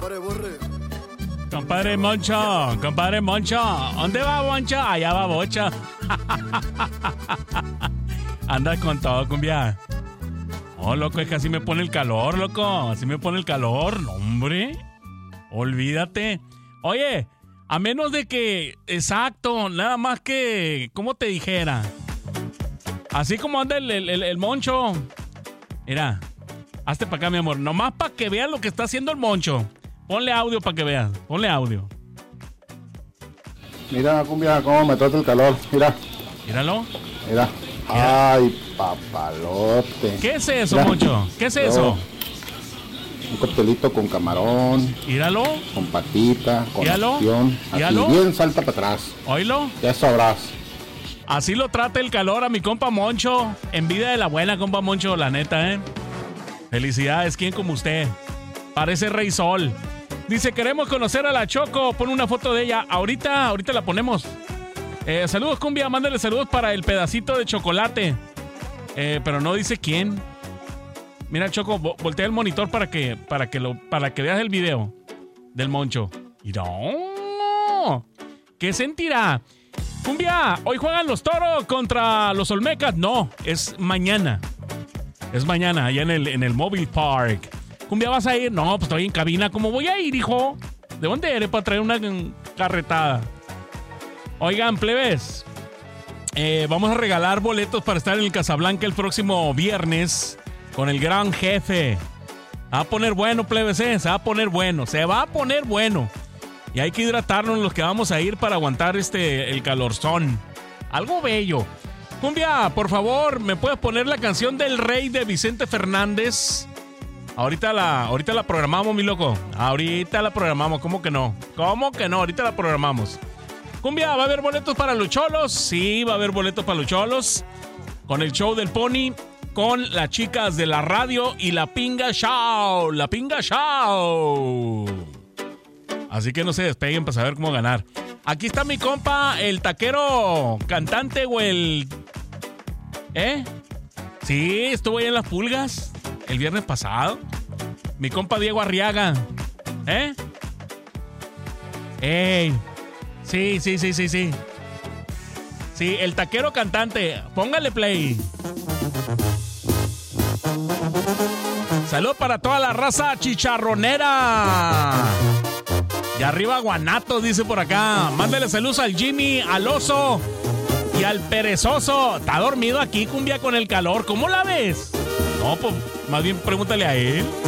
Compadre Moncho, ¿dónde va Moncho? Allá va Bocho. Anda con todo, cumbia. Oh, loco, es que así me pone el calor, loco. Así me pone el calor, no, hombre. Olvídate. Oye, a menos de que, exacto, nada más que, ¿cómo te dijera? Así como anda el Moncho. Mira, hazte para acá, mi amor. Nomás para que veas lo que está haciendo el Moncho. Ponle audio para que veas. Ponle audio. Mira, cumbia, cómo me trata el calor. Mira. Míralo. Mira. Ay, papalote. ¿Qué es eso, Mira. Moncho? ¿Qué es eso? Un coctelito con camarón. Míralo. Con patita, con Míralo. opción. Así Míralo. bien salta para atrás. Oílo. Ya sabrás. Así lo trata el calor a mi compa Moncho. Envidia de la buena, compa Moncho, la neta, ¿eh? Felicidades, ¿quién como usted? Parece Rey Sol. Dice, queremos conocer a la Choco. Pon una foto de ella. Ahorita la ponemos. Saludos, cumbia. Mándale saludos para el pedacito de chocolate. Pero no dice quién. Mira, Choco, voltea el monitor para que veas el video del Moncho. Mira. ¿Qué sentirá? Cumbia, hoy juegan los Toros contra los Olmecas. No, es mañana. Es mañana, allá en el Mobile Park. Cumbia, ¿vas a ir? No, pues estoy en cabina. ¿Cómo voy a ir, hijo? ¿De dónde eres para traer una carretada? Oigan, plebes, vamos a regalar boletos para estar en el Casablanca el próximo viernes con el gran jefe. Se va a poner bueno, plebes, se va a poner bueno. Y hay que hidratarnos los que vamos a ir para aguantar el calorzón. Algo bello. Cumbia, por favor, ¿me puedes poner la canción del Rey de Vicente Fernández? Ahorita la programamos, mi loco. Ahorita la programamos, ¿cómo que no? Ahorita la programamos. Cumbia, ¿va a haber boletos para los cholos? Sí, va a haber boletos para los cholos. Con el show del Pony, con las chicas de la radio y la Pinga Show. La Pinga Show. Así que no se despeguen para saber cómo ganar. Aquí está mi compa, el taquero cantante o el... Sí, estuvo ahí en Las Pulgas el viernes pasado. Mi compa Diego Arriaga. ¡Ey! Sí. Sí, el taquero cantante. Póngale play. Salud para toda la raza chicharronera. Y arriba Guanatos, dice por acá. Mándale saludos al Jimmy, al Oso y al Perezoso. Está dormido aquí, cumbia, con el calor. ¿Cómo la ves? No, pues más bien pregúntale a él.